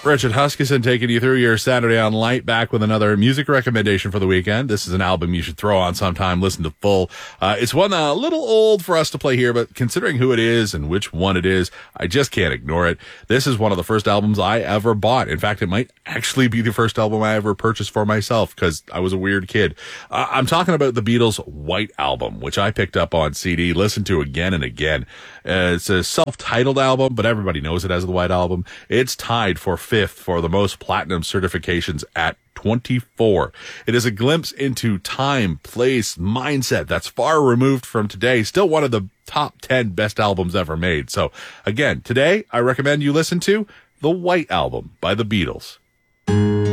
Richard Huskisson taking you through your Saturday on Light, back with another music recommendation for the weekend. This is an album you should throw on sometime, listen to full. It's one a little old for us to play here, but considering who it is and which one it is, I just can't ignore it. This is one of the first albums I ever bought. In fact, it might actually be the first album I ever purchased for myself because I was a weird kid. I'm talking about the Beatles' White Album, which I picked up on CD, listened to again and again. It's a self-titled album, but everybody knows it as the White Album. It's tied for fifth for the most platinum certifications at 24. It is a glimpse into time, place, mindset that's far removed from today. Still one of the top 10 best albums ever made. So again, today I recommend you listen to the White Album by the Beatles.